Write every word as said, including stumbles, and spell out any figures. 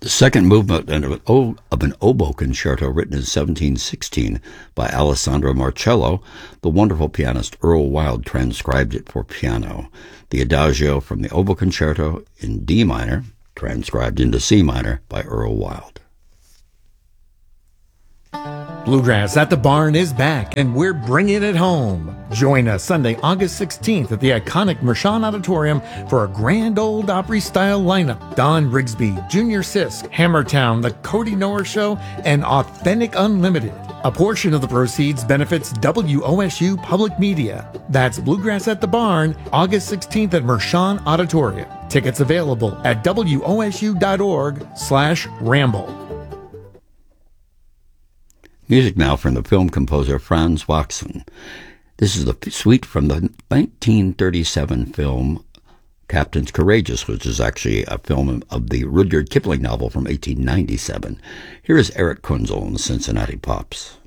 The second movement of an, o- of an oboe concerto written in seventeen sixteen by Alessandro Marcello, the wonderful pianist Earl Wild transcribed it for piano. The Adagio from the oboe concerto in D minor, transcribed into C minor by Earl Wild. Bluegrass at the Barn is back, and we're bringing it home. Join us Sunday, August sixteenth at the iconic Mershon Auditorium for a grand old Opry-style lineup. Don Rigsby, Junior Sisk, Hammertown, The Cody Noer Show, and Authentic Unlimited. A portion of the proceeds benefits W O S U Public Media. That's Bluegrass at the Barn, August sixteenth at Mershon Auditorium. Tickets available at W O S U dot org slash ramble. Music now from the film composer Franz Waxman. This is the suite from the nineteen thirty-seven film Captains Courageous, which is actually a film of the Rudyard Kipling novel from eighteen ninety-seven. Here is Eric Kunzel and the Cincinnati Pops.